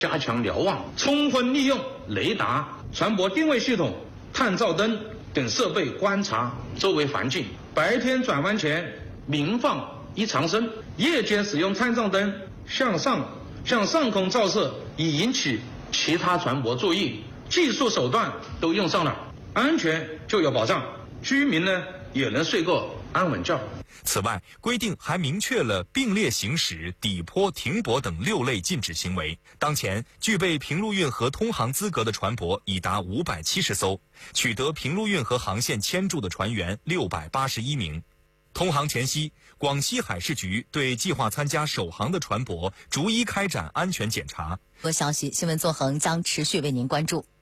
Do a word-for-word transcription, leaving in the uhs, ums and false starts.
加强瞭望，充分利用雷达、船舶定位系统、探照灯等设备观察周围环境。白天转弯前鸣放一长声，夜间使用探照灯向上向上空照射，以引起其他船舶注意。技术手段都用上了，安全就有保障，居民呢也能睡个安稳觉。 此外，规定还明确了并列行驶、底坡、停泊等六类禁止行为。当前，具备平陆运河通航资格的船舶已达五百七十艘，取得平陆运河航线签注的船员六百八十一名。通航前夕，广西海事局对计划参加首航的船舶逐一开展安全检查。 多消息，新闻纵横将持续为您关注。